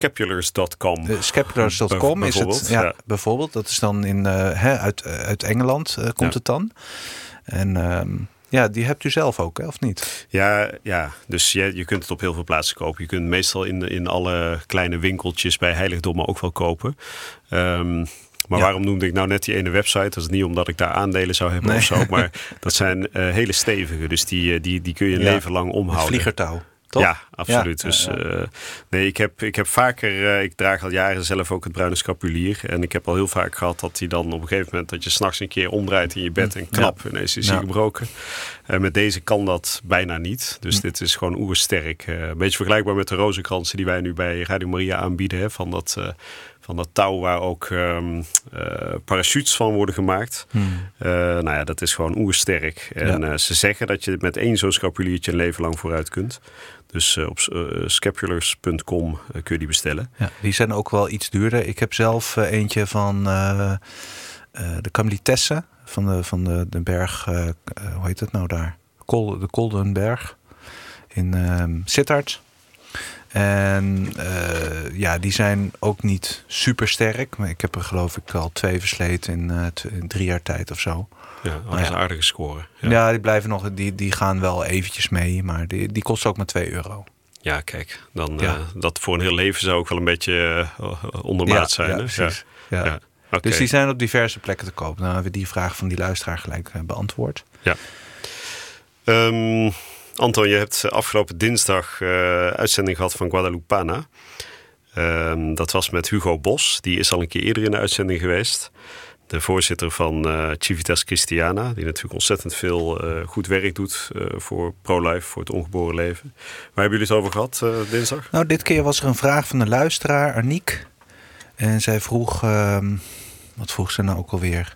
Scapulars.com. Scapulars.com is het. Ja, ja. Bijvoorbeeld. Dat is dan uit Engeland komt het dan. En die hebt u zelf ook, hè, of niet? Ja. Dus je kunt het op heel veel plaatsen kopen. Je kunt het meestal in alle kleine winkeltjes bij heiligdommen ook wel kopen. Maar waarom noemde ik nou net die ene website? Dat is niet omdat ik daar aandelen zou hebben of zo. Maar dat zijn hele stevige. Dus die kun je een leven lang omhouden. Vliegertouw. Toch? Ja, absoluut. Dus ik heb vaker, ik draag al jaren zelf ook het bruine scapulier. En ik heb al heel vaak gehad dat hij dan op een gegeven moment dat je 's nachts een keer omdraait in je bed en knap, ineens is hij gebroken. Met deze kan dat bijna niet. Dus dit is gewoon oersterk. Een beetje vergelijkbaar met de rozenkransen die wij nu bij Radio Maria aanbieden. Hè, van dat touw waar ook parachutes van worden gemaakt. Dat is gewoon oersterk. En ze zeggen dat je met 1 zo'n scapuliertje een leven lang vooruit kunt. Dus op scapulars.com kun je die bestellen. Ja, die zijn ook wel iets duurder. Ik heb zelf eentje van de Carmelitesse van de berg, hoe heet het nou daar? De Koldenberg in Sittard. En die zijn ook niet super sterk. Maar ik heb er geloof ik al 2 versleten in 3 jaar tijd of zo. Ja, dat is een aardige score. Ja, die blijven nog, die gaan wel eventjes mee. Maar die kost ook maar €2. Ja, kijk. Dan dat voor een heel leven zou ook wel een beetje ondermaat zijn. Ja, hè? precies. Ja. Okay. Dus die zijn op diverse plekken te koop. Nou hebben we die vraag van die luisteraar gelijk beantwoord. Ja. Anton, je hebt afgelopen dinsdag uitzending gehad van Guadalupana. Dat was met Hugo Bos. Die is al een keer eerder in de uitzending geweest. De voorzitter van Civitas Christiana. Die natuurlijk ontzettend veel goed werk doet voor pro-life, voor het ongeboren leven. Waar hebben jullie het over gehad dinsdag? Nou, dit keer was er een vraag van de luisteraar, Aniek. En zij vroeg, wat vroeg ze nou ook alweer?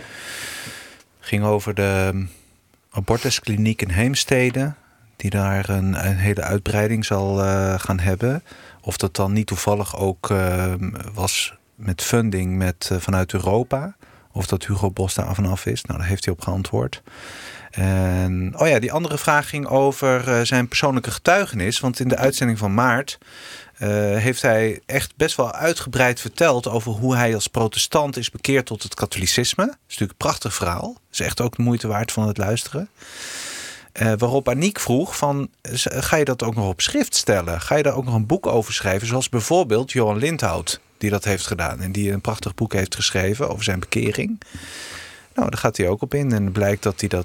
Ging over de abortuskliniek in Heemstede, die daar een hele uitbreiding zal gaan hebben. Of dat dan niet toevallig ook was met funding vanuit Europa. Of dat Hugo Bos daar vanaf is. Nou, daar heeft hij op geantwoord. En die andere vraag ging over zijn persoonlijke getuigenis. Want in de uitzending van maart heeft hij echt best wel uitgebreid verteld over hoe hij als protestant is bekeerd tot het katholicisme. Dat is natuurlijk een prachtig verhaal. Dat is echt ook de moeite waard van het luisteren. Waarop Aniek vroeg van, ga je dat ook nog op schrift stellen? Ga je daar ook nog een boek over schrijven? Zoals bijvoorbeeld Johan Lindhout, die dat heeft gedaan. En die een prachtig boek heeft geschreven over zijn bekering. Nou, daar gaat hij ook op in. En het blijkt dat hij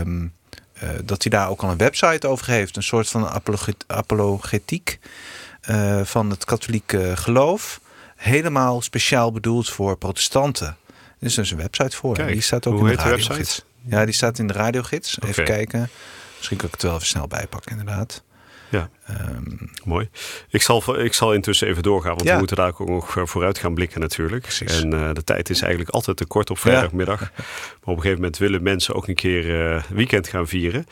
dat hij daar ook al een website over heeft. Een soort van apologetiek van het katholieke geloof. Helemaal speciaal bedoeld voor protestanten. Er is dus een website voor. Kijk, die staat ook hoe in de heet de radiogids. website? Ja, die staat in de radiogids. Even Okay. kijken. Misschien kan ik het wel even snel bijpakken, inderdaad. Ja, mooi. Ik zal intussen even doorgaan, want we moeten daar ook nog vooruit gaan blikken natuurlijk. Precies. En de tijd is eigenlijk altijd te kort op vrijdagmiddag. Maar op een gegeven moment willen mensen ook een keer weekend gaan vieren.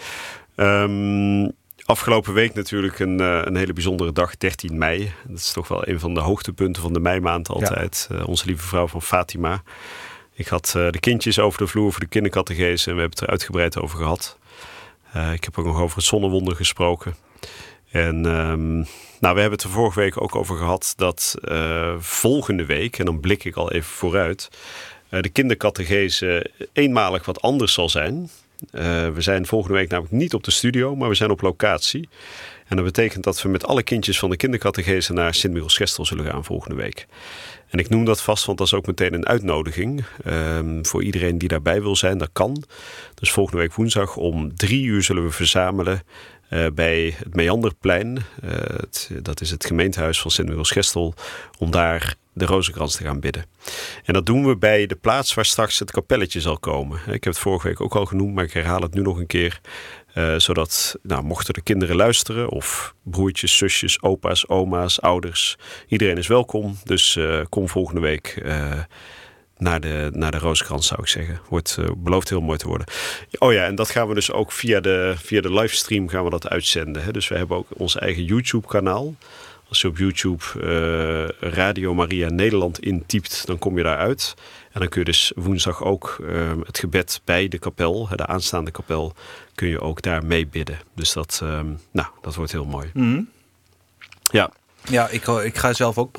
Afgelopen week natuurlijk een hele bijzondere dag, 13 mei. Dat is toch wel een van de hoogtepunten van de meimaand altijd. Onze lieve vrouw van Fatima. Ik had de kindjes over de vloer voor de kindercatechese en we hebben het er uitgebreid over gehad. Ik heb ook nog over het zonnewonder gesproken. En we hebben het er vorige week ook over gehad dat volgende week, en dan blik ik al even vooruit, de kindercatechese eenmalig wat anders zal zijn. We zijn volgende week namelijk niet op de studio, maar we zijn op locatie. En dat betekent dat we met alle kindjes van de kindercatechese naar Sint-Michielsgestel zullen gaan volgende week. En ik noem dat vast, want dat is ook meteen een uitnodiging voor iedereen die daarbij wil zijn. Dat kan. Dus volgende week woensdag om 3:00 zullen we verzamelen bij het Meanderplein. Dat is het gemeentehuis van Sint-Michielsgestel, om daar de rozenkrans te gaan bidden. En dat doen we bij de plaats waar straks het kapelletje zal komen. Ik heb het vorige week ook al genoemd, maar ik herhaal het nu nog een keer. Zodat, mochten de kinderen luisteren, of broertjes, zusjes, opa's, oma's, ouders, iedereen is welkom. Dus kom volgende week naar de rozenkrans, zou ik zeggen. Belooft heel mooi te worden. Oh ja, en dat gaan we dus ook via de livestream gaan we dat uitzenden. Hè? Dus we hebben ook ons eigen YouTube-kanaal. Als je op YouTube Radio Maria Nederland intypt, dan kom je daar uit. En dan kun je dus woensdag ook het gebed bij de kapel, de aanstaande kapel, kun je ook daar mee bidden. Dus dat wordt heel mooi. Mm-hmm. Ja. Ja, ik ga zelf ook